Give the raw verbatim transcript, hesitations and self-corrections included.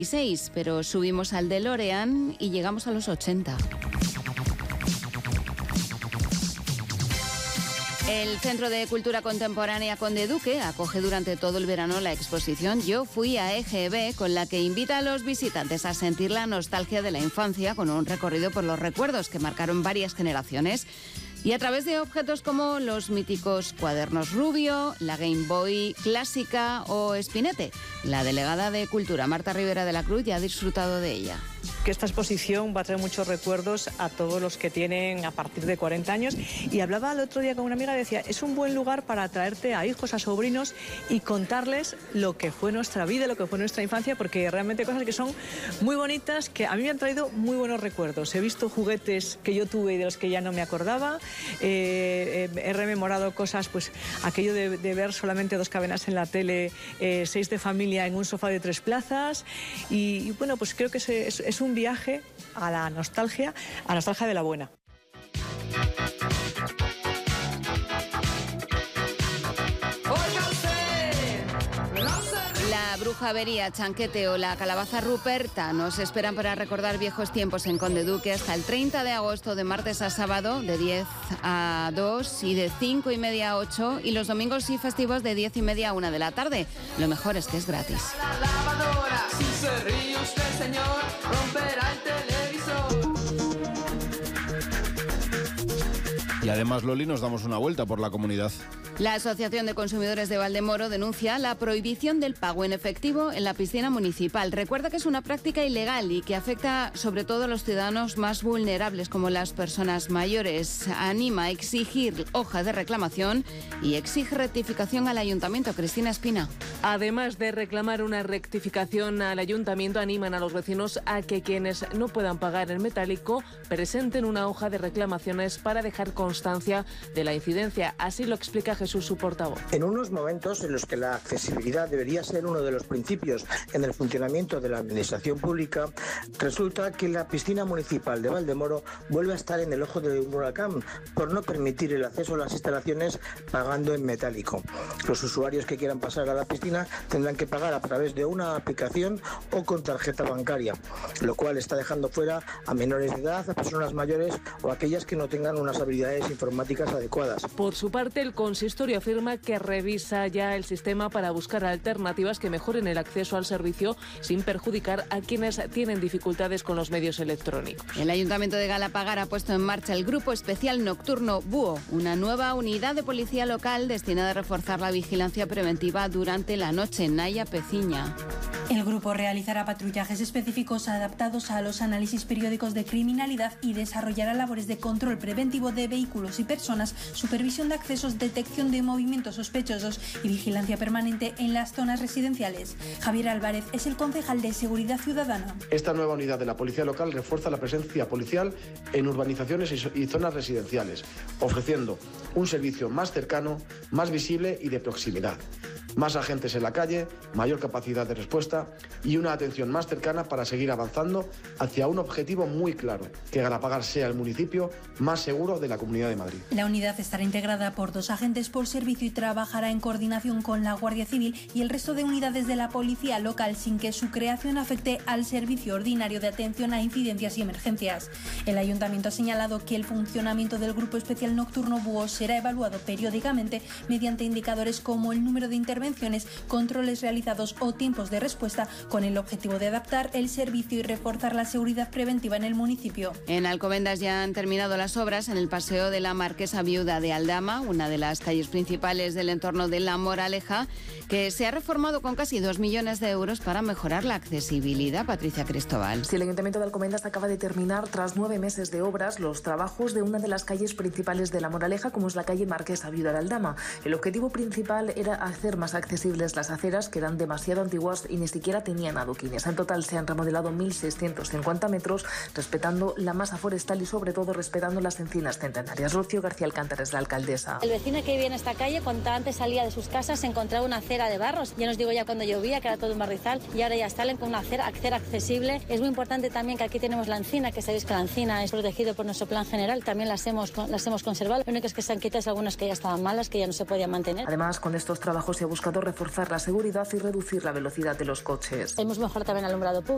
pero subimos al DeLorean y llegamos a los ochenta. El Centro de Cultura Contemporánea Conde Duque acoge durante todo el verano la exposición Yo fui a E G B, con la que invita a los visitantes a sentir la nostalgia de la infancia con un recorrido por los recuerdos que marcaron varias generaciones. Y a través de objetos como los míticos cuadernos Rubio, la Game Boy clásica o Spinette. La delegada de Cultura, Marta Rivera de la Cruz, ya ha disfrutado de ella. Que esta exposición va a traer muchos recuerdos a todos los que tienen a partir de cuarenta años. Y hablaba el otro día con una amiga y decía, es un buen lugar para traerte a hijos, a sobrinos y contarles lo que fue nuestra vida, lo que fue nuestra infancia, porque realmente cosas que son muy bonitas, que a mí me han traído muy buenos recuerdos. He visto juguetes que yo tuve y de los que ya no me acordaba. Eh, eh, he rememorado cosas, pues aquello de, de ver solamente dos cadenas en la tele, eh, seis de familia en un sofá de tres plazas. Y, y bueno, pues creo que es, es, es un viaje a la nostalgia, a la nostalgia de la buena. La bruja avería, chanquete o la calabaza ruperta nos esperan para recordar viejos tiempos en Conde Duque hasta el treinta de agosto, de martes a sábado, de diez a dos y de cinco y media a ocho, y los domingos y festivos de diez y media a una de la tarde. Lo mejor es que es gratis. Si se ríe usted, señor, romperá el televisor. Y además, Loli, nos damos una vuelta por la comunidad. La Asociación de Consumidores de Valdemoro denuncia la prohibición del pago en efectivo en la piscina municipal. Recuerda que es una práctica ilegal y que afecta sobre todo a los ciudadanos más vulnerables, como las personas mayores. Anima a exigir hoja de reclamación y exige rectificación al Ayuntamiento. Cristina Espina. Además de reclamar una rectificación al Ayuntamiento, animan a los vecinos a que quienes no puedan pagar en metálico presenten una hoja de reclamaciones para dejar constancia de la incidencia. Así lo explica Jesús, su portavoz. En unos momentos en los que la accesibilidad debería ser uno de los principios en el funcionamiento de la administración pública, resulta que la piscina municipal de Valdemoro vuelve a estar en el ojo de un huracán por no permitir el acceso a las instalaciones pagando en metálico. Los usuarios que quieran pasar a la piscina tendrán que pagar a través de una aplicación o con tarjeta bancaria, lo cual está dejando fuera a menores de edad, a personas mayores o aquellas que no tengan unas habilidades informáticas adecuadas. Por su parte, el consistorio afirma que revisa ya el sistema para buscar alternativas que mejoren el acceso al servicio sin perjudicar a quienes tienen dificultades con los medios electrónicos. El Ayuntamiento de Galapagar ha puesto en marcha el Grupo Especial Nocturno Búho, una nueva unidad de policía local destinada a reforzar la vigilancia preventiva durante la noche. Naya Peciña. El grupo realizará patrullajes específicos adaptados a los análisis periódicos de criminalidad y desarrollará labores de control preventivo de vehículos y personas, supervisión de accesos, detección de movimientos sospechosos y vigilancia permanente en las zonas residenciales. Javier Álvarez es el concejal de Seguridad Ciudadana. Esta nueva unidad de la Policía Local refuerza la presencia policial en urbanizaciones y zonas residenciales, ofreciendo un servicio más cercano, más visible y de proximidad. Más agentes en la calle, mayor capacidad de respuesta y una atención más cercana para seguir avanzando hacia un objetivo muy claro, que Galapagar sea el municipio más seguro de la Comunidad de Madrid. La unidad estará integrada por dos agentes por servicio y trabajará en coordinación con la Guardia Civil y el resto de unidades de la Policía Local sin que su creación afecte al servicio ordinario de atención a incidencias y emergencias. El Ayuntamiento ha señalado que el funcionamiento del Grupo Especial Nocturno Búho será evaluado periódicamente mediante indicadores como el número de intervenciones, controles realizados o tiempos de respuesta, con el objetivo de adaptar el servicio y reforzar la seguridad preventiva en el municipio. En Alcobendas ya han terminado las obras en el paseo de la Marquesa Viuda de Aldama, una de las calles principales del entorno de La Moraleja, que se ha reformado con casi dos millones de euros para mejorar la accesibilidad. Patricia Cristóbal. Sí, el Ayuntamiento de Alcobendas acaba de terminar, tras nueve meses de obras, los trabajos de una de las calles principales de La Moraleja, como es la calle Marquesa Viuda de Aldama. El objetivo principal era hacer más accesibles las aceras, que eran demasiado antiguas y ni siquiera tenían adoquines. En total se han remodelado mil seiscientos cincuenta metros, respetando la masa forestal y sobre todo respetando las encinas centenarias. Rocío García Alcántara es la alcaldesa. El vecino que vive en esta calle, cuando antes salía de sus casas, se encontraba una acera de barros. Ya nos digo ya cuando llovía, que era todo un barrizal, y ahora ya salen con una acera, acera accesible. Es muy importante también que aquí tenemos la encina, que sabéis que la encina es protegido por nuestro plan general, también las hemos, las hemos conservado. Lo único es que se han quitado algunas que ya estaban malas, que ya no se podían mantener. Además, con estos trabajos se ha buscado reforzar la seguridad y reducir la velocidad de los coches. Hemos mejorado también el alumbrado público.